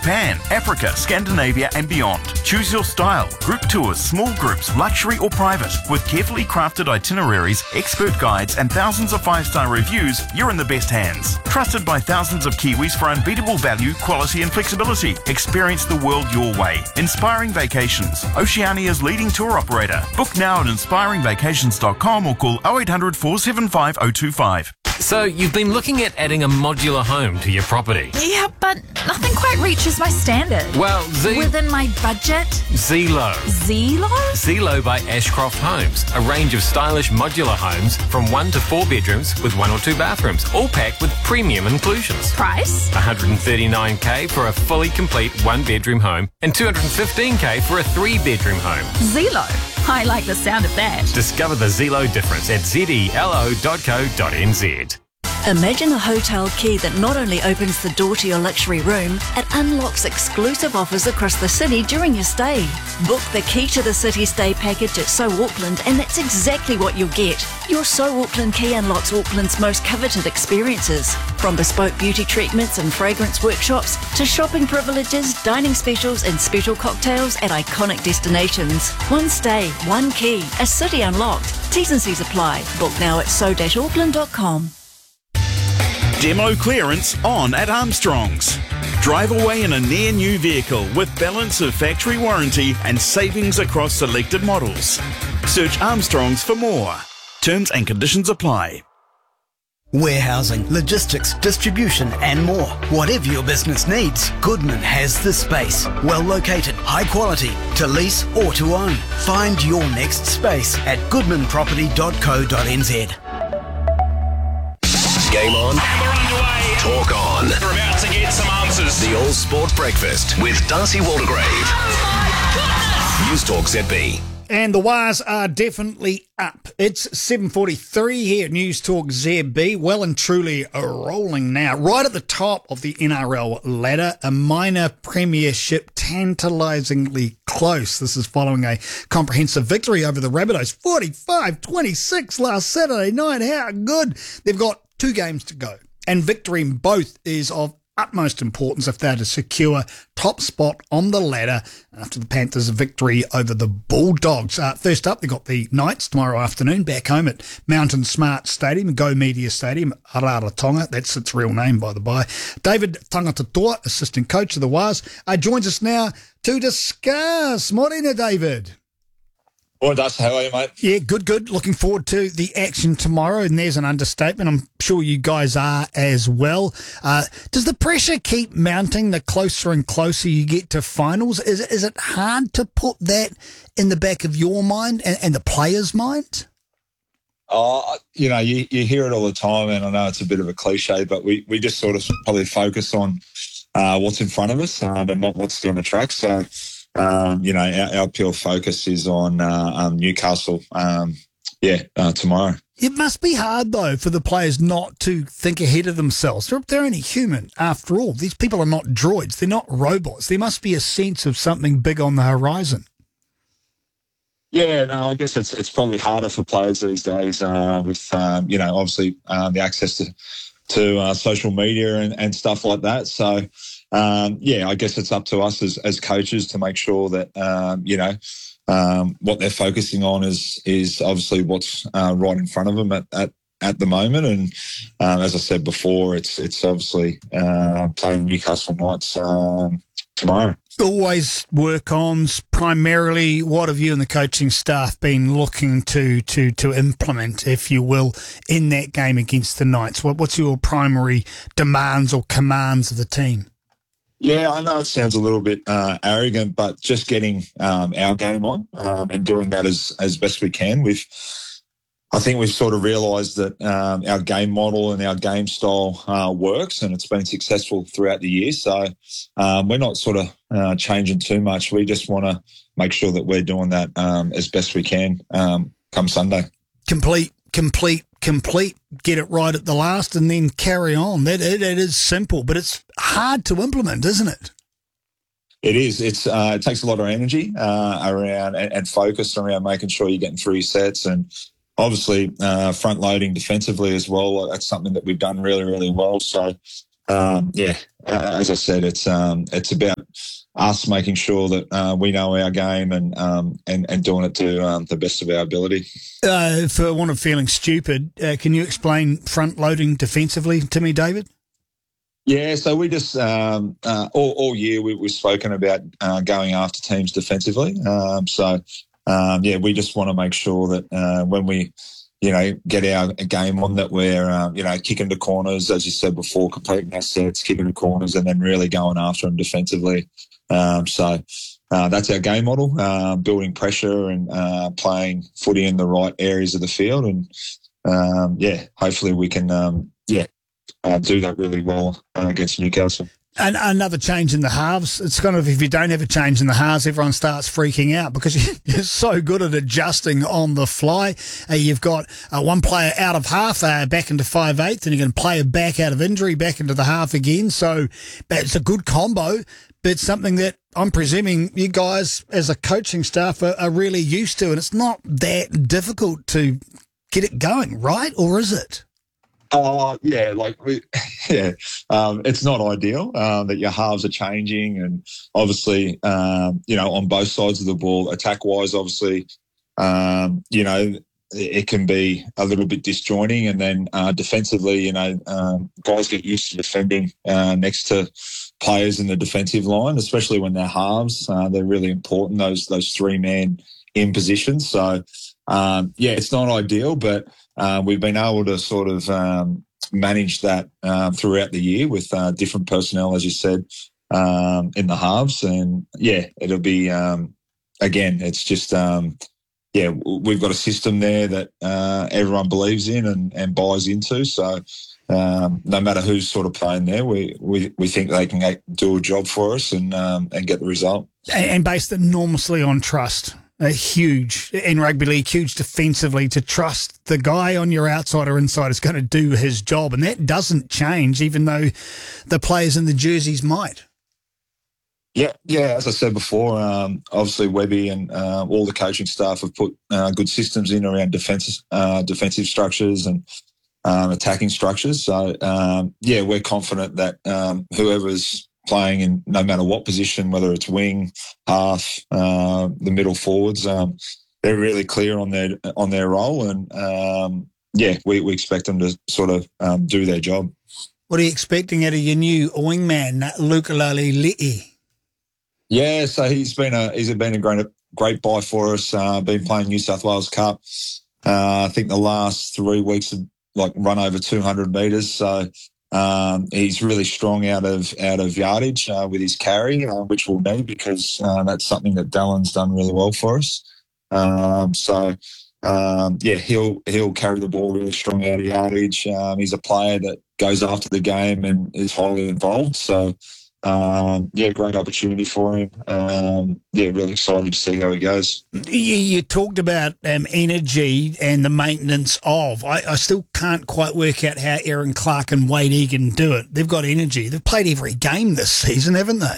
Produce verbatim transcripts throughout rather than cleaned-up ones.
Japan, Africa, Scandinavia and beyond. Choose your style. Group tours, small groups, luxury or private. With carefully crafted itineraries, expert guides and thousands of five-star reviews, you're in the best hands. Trusted by thousands of Kiwis for unbeatable value, quality and flexibility. Experience the world your way. Inspiring Vacations, Oceania's leading tour operator. Book now at inspiring vacations dot com or call oh eight hundred, four seven five, oh two five. So you've been looking at adding a modular home to your property. Yeah, but nothing quite reaches my standard. Well, Z... Within my budget? Zelo. Zelo? Zelo by Ashcroft Homes. A range of stylish modular homes from one to four bedrooms with one or two bathrooms, all packed with premium inclusions. Price? one hundred thirty-nine thousand dollars for a fully complete one-bedroom home and two hundred fifteen thousand dollars for a three-bedroom home. Zelo. I like the sound of that. Discover the Zelo difference at zelo dot co dot n z. Imagine a hotel key that not only opens the door to your luxury room, it unlocks exclusive offers across the city during your stay. Book the Key to the City stay package at So Auckland and that's exactly what you'll get. Your So Auckland key unlocks Auckland's most coveted experiences. From bespoke beauty treatments and fragrance workshops to shopping privileges, dining specials and special cocktails at iconic destinations. One stay, one key, a city unlocked. T's and C's apply. Book now at so dash auckland dot com. Demo clearance on at Armstrong's. Drive away in a near new vehicle with balance of factory warranty and savings across selected models. Search Armstrong's for more. Terms and conditions apply. Warehousing, logistics, distribution and more. Whatever your business needs, Goodman has the space. Well located, high quality, to lease or to own. Find your next space at goodman property dot co dot n z. Game on. We're underway. Talk on. We're about to get some answers. The All Sport Breakfast with Darcy Waldegrave. Oh my goodness! News Talk Z B. And the wires are definitely up. It's seven forty-three here at News Talk Z B, well and truly rolling now. Right at the top of the N R L ladder, a minor premiership tantalisingly close. This is following a comprehensive victory over the Rabbitohs, forty-five twenty-six last Saturday night. How good. They've got two games to go, and victory in both is of utmost importance if they're to secure top spot on the ladder after the Panthers' victory over the Bulldogs. Uh, first up, they've got the Knights tomorrow afternoon back home at Mountain Smart Stadium, Go Media Stadium, Araratanga. That's its real name, by the by. David Tangata-Toa, assistant coach of the Wars, uh, joins us now to discuss. Morena, David. Morning, Dust. How are you, mate? Yeah, good, good. Looking forward to the action tomorrow, and there's an understatement. I'm sure you guys are as well. Uh, does the pressure keep mounting the closer and closer you get to finals? Is, is it hard to put that in the back of your mind and, and the players' mind? Oh, you know, you, you hear it all the time, and I know it's a bit of a cliche, but we, we just sort of probably focus on uh, what's in front of us um, and not what's down the track. So, Um, you know, our, our pure focus is on uh, um, Newcastle, um, yeah, uh, tomorrow. It must be hard, though, for the players not to think ahead of themselves. They're, they're only human, after all. These people are not droids. They're not robots. There must be a sense of something big on the horizon. Yeah, no, I guess it's it's probably harder for players these days uh, with, um, you know, obviously uh, the access to, to uh, social media and, and stuff like that. So, Um, yeah, I guess it's up to us as, as coaches to make sure that, um, you know, um, what they're focusing on is is obviously what's uh, right in front of them at, at, at the moment. And um, as I said before, it's it's obviously uh, playing Newcastle Knights um, tomorrow. Always work ons primarily. What have you and the coaching staff been looking to to to implement, if you will, in that game against the Knights? What, what's your primary demands or commands of the team? Yeah, I know it sounds a little bit uh, arrogant, but just getting um, our game on um, and doing that as as best we can. We've, I think we've sort of realised that um, our game model and our game style uh, works, and it's been successful throughout the year. So um, we're not sort of uh, changing too much. We just want to make sure that we're doing that um, as best we can um, come Sunday. Complete, complete. complete, get it right at the last, and then carry on. That it, it is simple, but it's hard to implement, isn't it? It is. It's uh, it takes a lot of energy uh, around and, and focus around making sure you're getting through your sets, and obviously uh, front loading defensively as well. That's something that we've done really, really well. So um, yeah, uh, as I said, it's um, it's about us making sure that uh, we know our game and um, and and doing it to um, the best of our ability. Uh, for want of feeling stupid, uh, can you explain front loading defensively to me, David? Yeah, so we just um, uh, all, all year we, we've spoken about uh, going after teams defensively. Um, so um, yeah, we just want to make sure that uh, when we, you know, get our game on, that we're um, you know, kicking to corners, as you said before, completing our sets, kicking to corners, and then really going after them defensively. Um, so uh, that's our game model: uh, building pressure and uh, playing footy in the right areas of the field, and um, yeah, hopefully we can um, yeah. Uh, do that really well uh, against Newcastle. And another change in the halves. It's kind of, if you don't have a change in the halves, everyone starts freaking out because you're so good at adjusting on the fly. Uh, you've got uh, one player out of half, uh, back into five eighth, and you're going to play a back out of injury, back into the half again. So it's a good combo, but something that I'm presuming you guys as a coaching staff are, are really used to, and it's not that difficult to get it going, right? Or is it? Oh, yeah, like, we, yeah, um, it's not ideal um, that your halves are changing. And obviously, um, you know, on both sides of the ball, attack-wise, obviously, um, you know, it can be a little bit disjointing. And then uh, defensively, you know, um, guys get used to defending uh, next to players in the defensive line, especially when they're halves. Uh, they're really important, those those three-man in positions. So, um, yeah, it's not ideal, but Uh, we've been able to sort of um, manage that um, throughout the year with uh, different personnel, as you said, um, in the halves. And, yeah, it'll be, um, again, it's just, um, yeah, we've got a system there that uh, everyone believes in and, and buys into. So um, no matter who's sort of playing there, we, we, we think they can do a job for us and, um, and get the result. And based enormously on trust. A huge, in rugby league, huge defensively, to trust the guy on your outside or inside is going to do his job. And that doesn't change, even though the players in the jerseys might. Yeah, yeah. As I said before, um, obviously Webby and uh, all the coaching staff have put uh, good systems in around defensive, uh, defensive structures and um, attacking structures. So, um, yeah, we're confident that um, whoever's playing in no matter what position, whether it's wing, half, uh, the middle forwards, um, they're really clear on their on their role, and um, yeah, we, we expect them to sort of um, do their job. What are you expecting out of your new wingman, Luke Lalili'i? Yeah, so he's been a he's been a great great buy for us. Uh, been playing New South Wales Cup. Uh, I think the last three weeks have like run over two hundred metres. So. Um, he's really strong out of out of yardage uh, with his carry, uh, which we'll need because uh, that's something that Dallon's done really well for us. Um, so, um, yeah, he'll he'll carry the ball really strong out of yardage. Um, he's a player that goes after the game and is highly involved. So, um, yeah, great opportunity for him. Um, yeah, really excited to see how he goes. You, you talked about um, energy and the maintenance of. I, I still can't quite work out how Aaron Clark and Wade Egan do it. They've got energy. They've played every game this season, haven't they?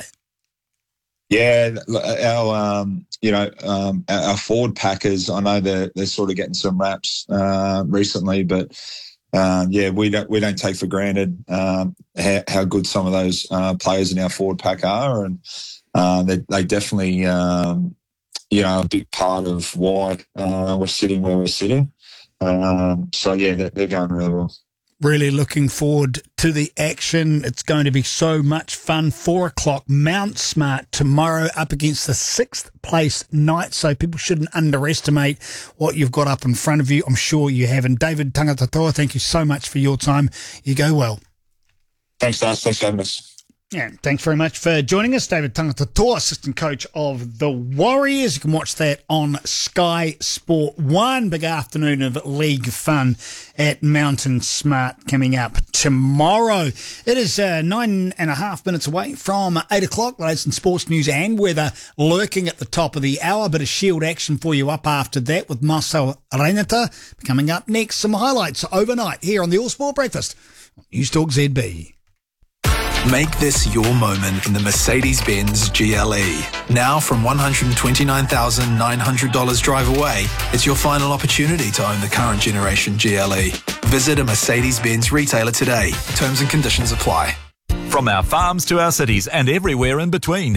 Yeah, our um, you know um, our forward packers. I know they're they're sort of getting some raps uh, recently, but. Um, yeah, we don't we don't take for granted um, how, how good some of those uh, players in our forward pack are, and uh, they they definitely um, you know a big part of why uh, we're sitting where we're sitting. Um, so yeah, they're, they're going really well. Really looking forward to the action. It's going to be so much fun. Four o'clock, Mount Smart tomorrow up against the sixth place Knights. So people shouldn't underestimate what you've got up in front of you. I'm sure you haven't. David Tangata-Toa, thank you so much for your time. You go well. Thanks, guys. Thanks for having us. Yeah, thanks very much for joining us. David Tangata-Toa, assistant coach of the Warriors. You can watch that on Sky Sport one. Big afternoon of league fun at Mountain Smart coming up tomorrow. It is uh, nine and a half minutes away from eight o'clock. There's some sports news and weather lurking at the top of the hour. Bit of Shield action for you up after that with Marcel Renata coming up next. Some highlights overnight here on the All Sport Breakfast. News Talk Z B. Make this your moment in the Mercedes-Benz G L E. Now from one hundred twenty-nine thousand nine hundred dollars drive away, it's your final opportunity to own the current generation G L E. Visit a Mercedes-Benz retailer today. Terms and conditions apply. From our farms to our cities and everywhere in between.